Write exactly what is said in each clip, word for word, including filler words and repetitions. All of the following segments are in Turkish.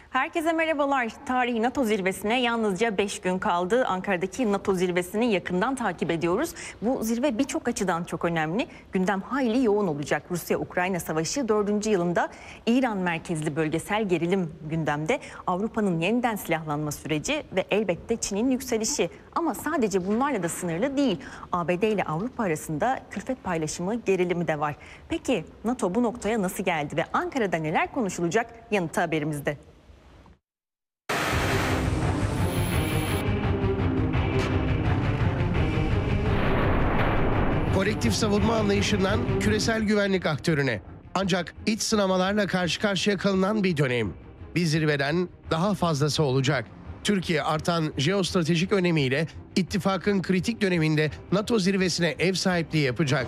Herkese merhabalar. Tarihi NATO zirvesine yalnızca beş gün kaldı. Ankara'daki NATO zirvesini yakından takip ediyoruz. Bu zirve birçok açıdan çok önemli. Gündem hayli yoğun olacak. Rusya-Ukrayna savaşı dördüncü yılında İran merkezli bölgesel gerilim gündemde. Avrupa'nın yeniden silahlanma süreci ve elbette Çin'in yükselişi. Ama sadece bunlarla da sınırlı değil. A B D ile Avrupa arasında külfet paylaşımı gerilimi de var. Peki NATO bu noktaya nasıl geldi ve Ankara'da neler konuşulacak? Yanıtı haberimizde. Kolektif savunma anlayışından küresel güvenlik aktörüne. Ancak iç sınamalarla karşı karşıya kalınan bir dönem. Bir zirveden daha fazlası olacak. Türkiye artan jeostratejik önemiyle ittifakın kritik döneminde NATO zirvesine ev sahipliği yapacak.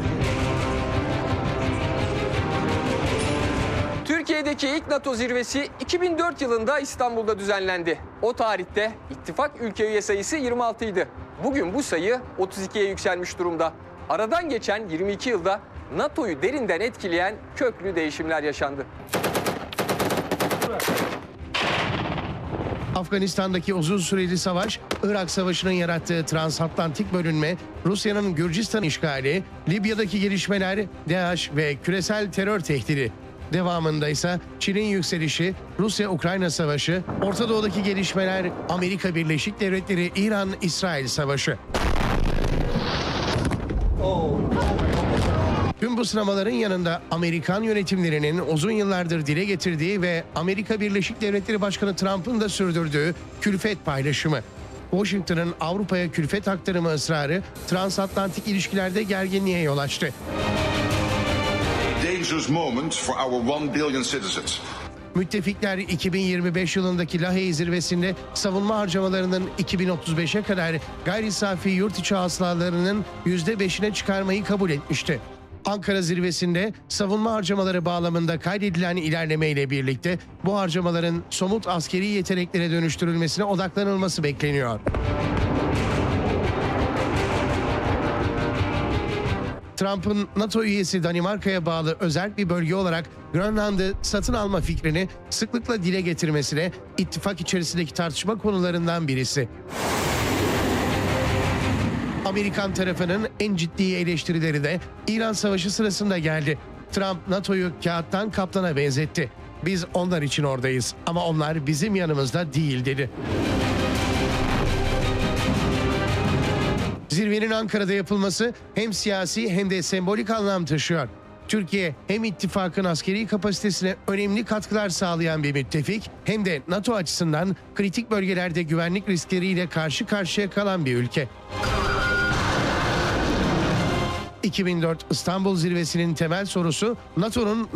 Türkiye'deki ilk NATO zirvesi iki bin dört yılında İstanbul'da düzenlendi. O tarihte ittifak ülke üye sayısı yirmi altı idi. Bugün bu sayı otuz ikiye yükselmiş durumda. Aradan geçen yirmi iki yılda NATO'yu derinden etkileyen köklü değişimler yaşandı. Afganistan'daki uzun süreli savaş, Irak Savaşı'nın yarattığı transatlantik bölünme, Rusya'nın Gürcistan işgali, Libya'daki gelişmeler, DAEŞ ve küresel terör tehdidi. Devamında ise Çin'in yükselişi, Rusya-Ukrayna savaşı, Orta Doğu'daki gelişmeler, Amerika Birleşik Devletleri, İran-İsrail savaşı. Tüm bu sınamaların yanında Amerikan yönetimlerinin uzun yıllardır dile getirdiği ve Amerika Birleşik Devletleri Başkanı Trump'ın da sürdürdüğü külfet paylaşımı. Washington'ın Avrupa'ya külfet aktarımı ısrarı transatlantik ilişkilerde gerginliğe yol açtı. Dangerous moment for our one billion citizens. Müttefikler iki bin yirmi beş yılındaki Lahey zirvesinde savunma harcamalarının iki bin otuz beşe kadar gayri safi yurt içi hasılalarının yüzde beşine çıkarmayı kabul etmişti. Ankara zirvesinde savunma harcamaları bağlamında kaydedilen ilerlemeyle birlikte bu harcamaların somut askeri yeteneklere dönüştürülmesine odaklanılması bekleniyor. Trump'ın NATO üyesi Danimarka'ya bağlı özel bir bölge olarak Grönland'ı satın alma fikrini sıklıkla dile getirmesine ittifak içerisindeki tartışma konularından birisi. Amerikan tarafının en ciddi eleştirileri de İran Savaşı sırasında geldi. Trump NATO'yu kağıttan kaplana benzetti. Biz onlar için oradayız ama onlar bizim yanımızda değil dedi. Zirvenin Ankara'da yapılması hem siyasi hem de sembolik anlam taşıyor. Türkiye hem ittifakın askeri kapasitesine önemli katkılar sağlayan bir müttefik hem de NATO açısından kritik bölgelerde güvenlik riskleriyle karşı karşıya kalan bir ülke. iki bin dört İstanbul Zirvesi'nin temel sorusu NATO'nun